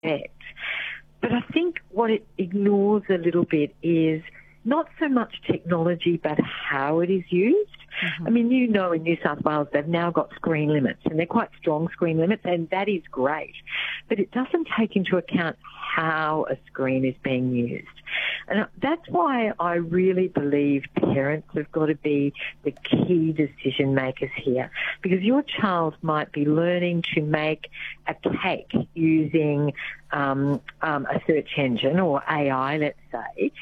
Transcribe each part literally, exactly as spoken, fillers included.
effect. But I think what it ignores a little bit is not so much technology, but how it is used. Mm-hmm. I mean, you know, in New South Wales, they've now got screen limits, and they're quite strong screen limits, and that is great. But it doesn't take into account how a screen is being used. And that's why I really believe parents have got to be the key decision makers here, because your child might be learning to make a cake using um, um, a search engine or A I, let's say,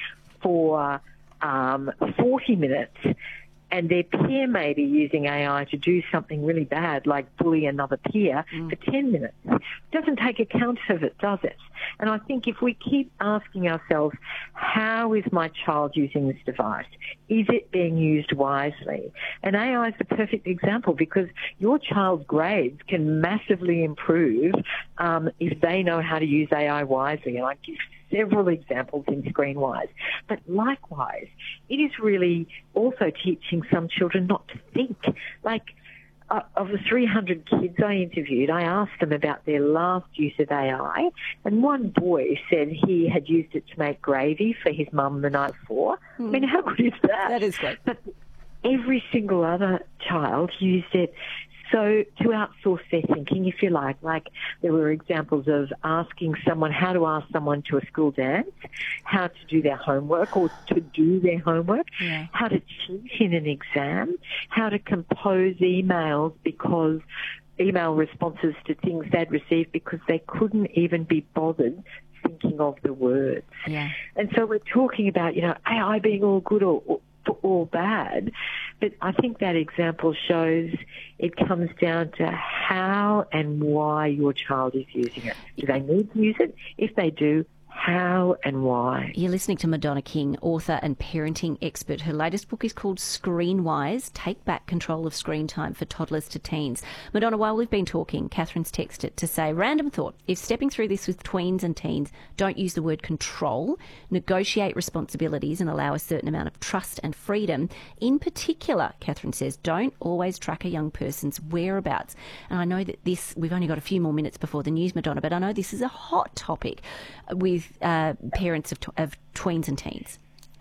for um, forty minutes, and their peer may be using A I to do something really bad, like bully another peer, mm. for ten minutes. It doesn't take account of it, does it? And I think if we keep asking ourselves, how is my child using this device? Is it being used wisely? And A I is the perfect example, because your child's grades can massively improve um, if they know how to use A I wisely. And I give several examples in ScreenWise. But likewise, it is really also teaching some children not to think. Like, uh, of the three hundred kids I interviewed, I asked them about their last use of A I, and one boy said he had used it to make gravy for his mum the night before. Hmm. I mean, how good is that? That is great. But every single other child used it so to outsource their thinking, if you like. Like, there were examples of asking someone how to ask someone to a school dance, how to do their homework or to do their homework, yeah. how to cheat in an exam, how to compose emails because email responses to things they'd received because they couldn't even be bothered thinking of the words. Yeah. And so we're talking about, you know, A I being all good or, or or bad, but I think that example shows it comes down to how and why your child is using it. Do they need to use it? If they do, how and why? You're listening to Madonna King, author and parenting expert. Her latest book is called ScreenWise, Take Back Control of Screen Time for Toddlers to Teens. Madonna, while we've been talking, Catherine's texted to say, random thought, if stepping through this with tweens and teens, don't use the word control, negotiate responsibilities and allow a certain amount of trust and freedom. In particular, Catherine says, don't always track a young person's whereabouts. And I know that this, we've only got a few more minutes before the news, Madonna, but I know this is a hot topic with Uh, parents of, of tweens and teens.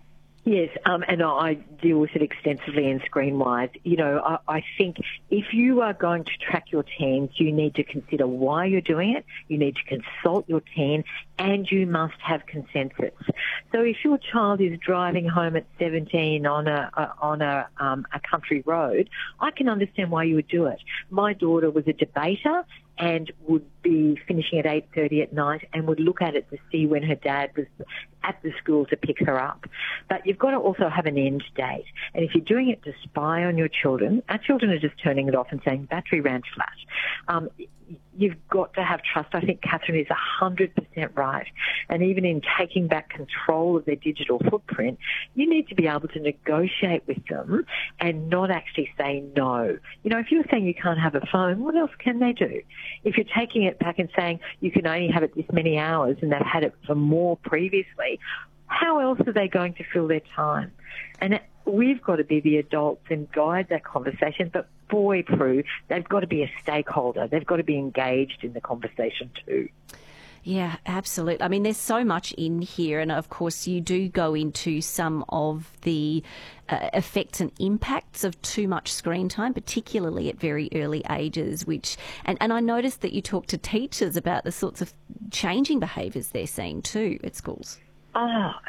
Yes, um, and I deal with it extensively in ScreenWise. You know, I, I think if you are going to track your teens, you need to consider why you're doing it, you need to consult your teen, and you must have consensus. So if your child is driving home at seventeen on a, a on a um, a country road, I can understand why you would do it. My daughter was a debater and would be finishing at eight thirty at night and would look at it to see when her dad was at the school to pick her up. But you've got to also have an end date. And if you're doing it to spy on your children, our children are just turning it off and saying, battery ran flat. Um, you've got to have trust. I think Catherine is one hundred percent right. And even in taking back control of their digital footprint, you need to be able to negotiate with them and not actually say no. You know, if you're saying you can't have a phone, what else can they do? If you're taking it back and saying you can only have it this many hours and they've had it for more previously, how else are they going to fill their time? And we've got to be the adults and guide that conversation, but boy, Prue, they've got to be a stakeholder. They've got to be engaged in the conversation too. Yeah, absolutely. I mean, there's so much in here, and of course you do go into some of the uh, effects and impacts of too much screen time, particularly at very early ages, which, and, and I noticed that you talk to teachers about the sorts of changing behaviours they're seeing too at schools. Ah,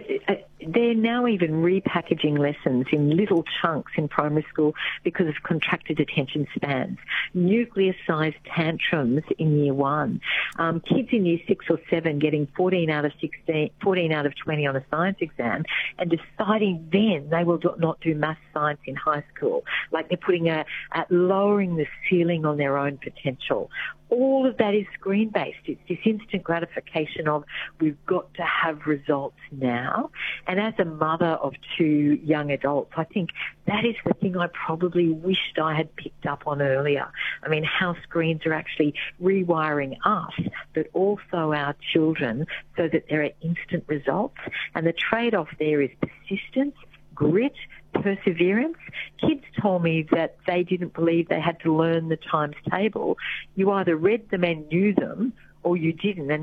they're now even repackaging lessons in little chunks in primary school because of contracted attention spans, nuclear-sized tantrums in year one, um, kids in year six or seven getting fourteen out of sixteen, fourteen out of twenty on a science exam and deciding then they will not do maths science in high school. Like they're putting a, a lowering the ceiling on their own potential. All of that is screen-based. It's this instant gratification of we've got to have results now. And as a mother of two young adults, I think that is the thing I probably wished I had picked up on earlier. I mean, how screens are actually rewiring us, but also our children so that there are instant results. And the trade-off there is persistence, grit, perseverance. Kids told me that they didn't believe they had to learn the times table. You either read them and knew them or you didn't. And